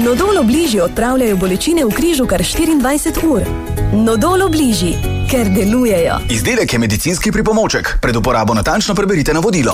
Nodol Obliži odpravljajo bolečine v križu kar 24 ur. Nodol Obliži, ker delujejo. Izdelek je medicinski pripomoček. Pred uporabo natančno preberite navodilo.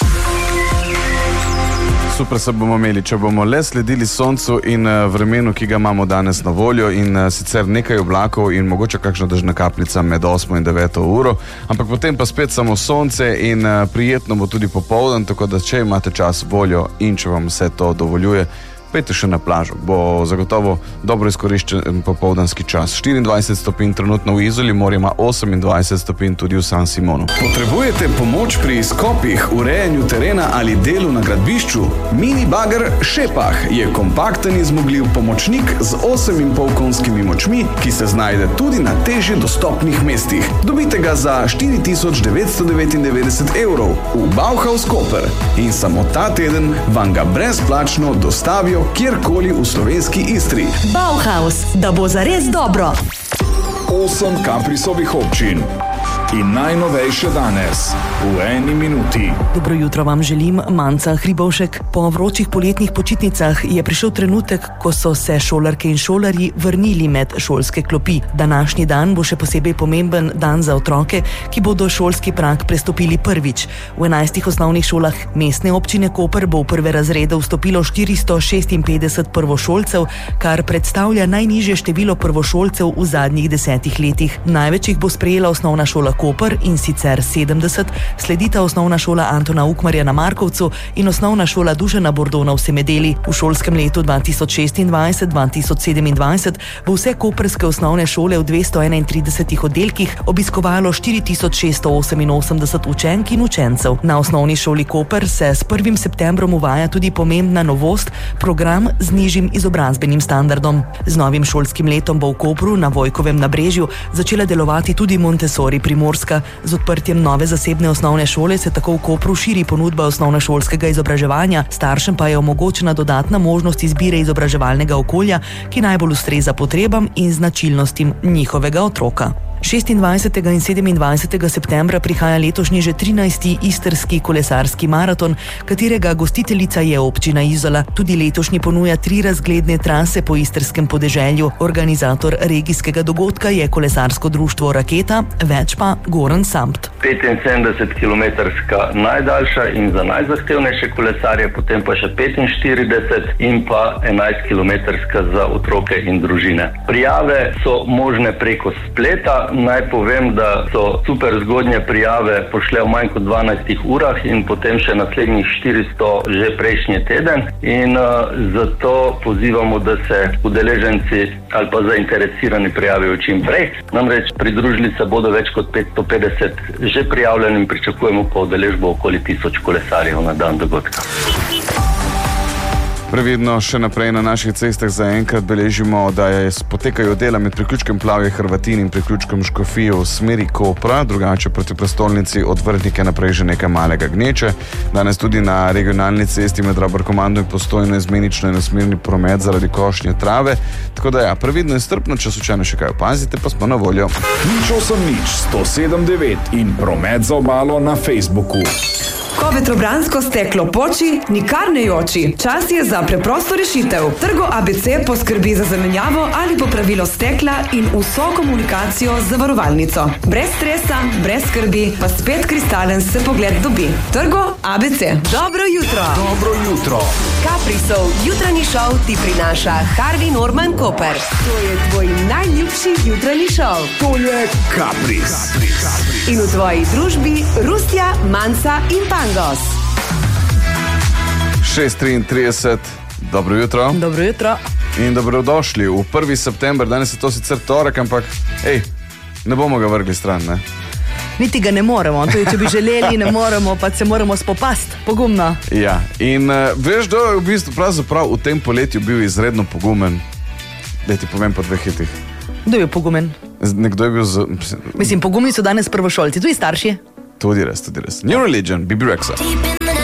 Super se bomo imeli, če bomo le sledili soncu in vremenu, ki ga imamo danes na voljo, in sicer nekaj oblakov in mogoče kakšna dežna kapljica med 8 in 9 uro, ampak potem pa spet samo sonce in prijetno bo tudi popoldan, tako da če imate čas, voljo in če vam vse to dovoljuje, pejte še na plažo, bo zagotovo dobro izkoriščen popoldanski čas. 24 stopinj trenutno v Izoli, morje ima 28 stopinj tudi v San Simonu. Potrebujete pomoč pri izkopih, urejanju terena ali delu na gradbišču? Mini bager Šepah je kompakten in zmogljiv pomočnik z 8,5 konjskimi močmi, ki se znajde tudi na težje dostopnih mestih. Dobite ga za 4.999 evrov v Bauhaus Koper in samo ta teden vam ga brezplačno dostavijo kjerkoli v slovenski Istri. Bauhaus, da bo zares dobro. 8 Caprisovih občin. In najnovejše danes, v 1 minuti. Dobro jutro vam želim, Manca Hribovšek. Po vročih poletnih počitnicah je prišel trenutek, ko so se šolarke in šolarji vrnili med šolske klopi. Današnji dan bo še posebej pomemben dan za otroke, ki bodo šolski prag prestopili prvič. V 11 osnovnih šolah mestne občine Koper bo v prve razrede vstopilo 456 prvošolcev, kar predstavlja najnižje število prvošolcev v zadnjih 10 letih. Največ jih bo sprejela osnovna šola Koper, in sicer 70, sledita osnovna šola Antona Ukmarja na Markovcu in osnovna šola Dušana Bordona v Semedeli. V šolskem letu 2026-2027 bo vse koprske osnovne šole v 231 oddelkih obiskovalo 4688 učenk in učencev. Na osnovni šoli Koper se s 1. septembrom uvaja tudi pomembna novost, program z nižjim izobrazbenim standardom. Z novim šolskim letom bo v Kopru na Vojkovem nabrežju začela delovati tudi Montessori Primorska. Z odprtjem nove zasebne osnovne šole se tako v Kopru širi ponudba osnovnošolskega izobraževanja, staršem pa je omogočena dodatna možnost izbire izobraževalnega okolja, ki najbolj ustreza potrebam in značilnostim njihovega otroka. 26. in 27. septembra prihaja letošnji že 13. istrski kolesarski maraton, katerega gostiteljica je občina Izola. Tudi letošnji ponuja 3 razgledne trase po istrskem podeželju. Organizator regijskega dogodka je kolesarsko društvo Raketa, več pa Goran Sampt. 75-kilometrska najdaljša in za najzahtevnejše kolesarje, potem pa še 45 in pa 11-kilometrska za otroke in družine. Prijave so možne preko spleta. Naj povem, da so super zgodnje prijave pošle v manj kot 12 urah in potem še naslednjih 400 že prejšnji teden, in zato pozivamo, da se udeleženci ali pa zainteresirani prijavijo čim prej. Namreč pridružili se bodo več kot 550 že prijavljenim, pričakujemo pa udeležbo okoli 1000 kolesarjev na dan dogodka. Previdno še naprej na naših cestah zaenkrat beležimo, da potekajo dela med priključkem Plavje Hrvatin in priključkem Škofije v smeri Kopra, drugače proti prestolnici od Vrhnike naprej že nekaj malega gneče. Danes tudi na regionalni cesti med Rabarkomando in Postojno izmenično enosmerni promet zaradi košnje trave. Tako da previdno in strpno, če slučajno še kaj opazite, pa smo na voljo. 080 in promet za obalo na Facebooku. Ko vetrobransko steklo poči, nikar ne joči. Čas je za preprosto rešitev. Trgo ABC poskrbi za zamenjavo ali popravilo stekla in vso komunikacijo z zavarovalnico. Brez stresa, brez skrbi, pa spet kristalen se pogled dobi. Trgo ABC. Dobro jutro! Dobro jutro! Caprisov jutranji šov ti prinaša Harvey Norman Koper. To je tvoj najljubši jutranji šov. To je Capris. In v tvoji družbi Rusja, Manca in Pangos. 6:33, dobro jutro. Dobro jutro. In dobrodošli v 1. september, danes je to sicer torek, ampak ne bomo ga vrgli stran, ne? Niti ga ne moremo, tudi če bi želeli, ne moremo, pa se moramo spopasti, pogumno. Ja, in veš, da je v bistvu pravzaprav v tem poletju bil izredno pogumen. Da ti povem po 2 hitih. Kdo je pogumen? Nekdo je bil Mislim, pogumni so danes prvošolci, tudi starši. Tudi res. New Religion, Bibi Rexa.